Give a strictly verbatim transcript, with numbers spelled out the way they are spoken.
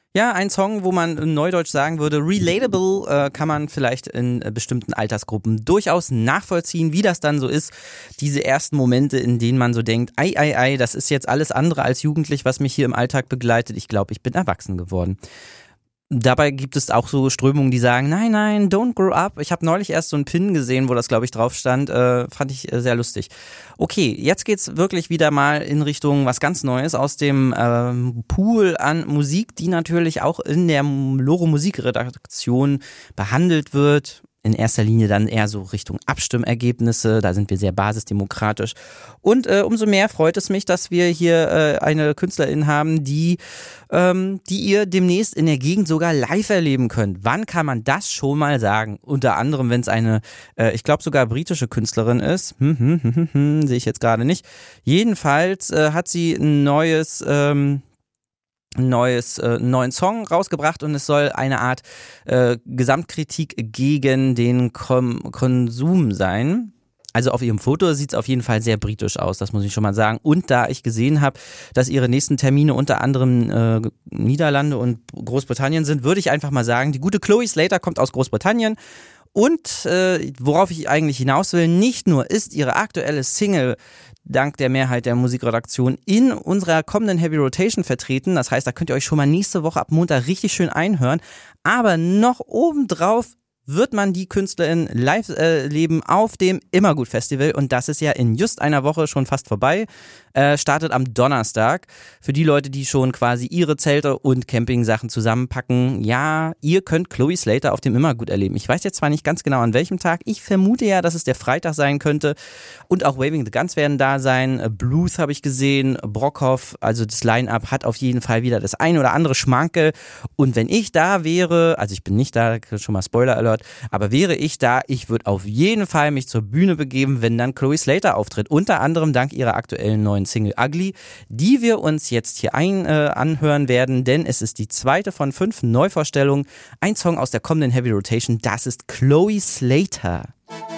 Ja, ein Song, wo man in Neudeutsch sagen würde, relatable, äh, kann man vielleicht in äh, bestimmten Altersgruppen durchaus nachvollziehen, wie das dann so ist. Diese ersten Momente, in denen man so denkt, ei, ei, ei, das ist jetzt alles andere als jugendlich, was mich hier im Alltag begleitet. Ich glaube, ich bin erwachsen geworden. Dabei gibt es auch so Strömungen, die sagen, nein, nein, don't grow up. Ich habe neulich erst so einen Pin gesehen, wo das, glaube ich, drauf stand. Äh, fand ich äh, sehr lustig. Okay, jetzt geht's wirklich wieder mal in Richtung was ganz Neues aus dem ähm, Pool an Musik, die natürlich auch in der Loro Musikredaktion behandelt wird. In erster Linie dann eher so Richtung Abstimmergebnisse, da sind wir sehr basisdemokratisch. Und äh, umso mehr freut es mich, dass wir hier äh, eine Künstlerin haben, die, ähm, die ihr demnächst in der Gegend sogar live erleben könnt. Wann kann man das schon mal sagen? Unter anderem, wenn es eine, äh, ich glaube sogar britische Künstlerin ist. Hm, hm, hm, hm, hm, sehe ich jetzt gerade nicht. Jedenfalls äh, hat sie ein neues... Ähm, neues äh, neuen Song rausgebracht und es soll eine Art äh, Gesamtkritik gegen den Kom- Konsum sein. Also auf ihrem Foto sieht es auf jeden Fall sehr britisch aus, das muss ich schon mal sagen. Und da ich gesehen habe, dass ihre nächsten Termine unter anderem äh, Niederlande und Großbritannien sind, würde ich einfach mal sagen, die gute Chloe Slater kommt aus Großbritannien. Und äh, worauf ich eigentlich hinaus will, nicht nur ist ihre aktuelle Single dank der Mehrheit der Musikredaktion in unserer kommenden Heavy Rotation vertreten. Das heißt, da könnt ihr euch schon mal nächste Woche ab Montag richtig schön einhören. Aber noch obendrauf wird man die Künstlerin live erleben äh, auf dem Immergut Festival und das ist ja in just einer Woche schon fast vorbei. Äh, startet am Donnerstag. Für die Leute, die schon quasi ihre Zelte und Campingsachen zusammenpacken, ja, ihr könnt Chloe Slater auf dem Immergut erleben. Ich weiß jetzt zwar nicht ganz genau an welchem Tag, ich vermute ja, dass es der Freitag sein könnte und auch Waving the Guns werden da sein. Bluth habe ich gesehen, Brockhoff, also das Line-Up hat auf jeden Fall wieder das ein oder andere Schmankel und wenn ich da wäre, also ich bin nicht da, schon mal Spoiler Alert, aber wäre ich da, ich würde auf jeden Fall mich zur Bühne begeben, wenn dann Chloe Slater auftritt. Unter anderem dank ihrer aktuellen neuen Single Ugly, die wir uns jetzt hier ein, äh, anhören werden, denn es ist die zweite von fünf Neuvorstellungen. Ein Song aus der kommenden Heavy Rotation, das ist Chloe Slater.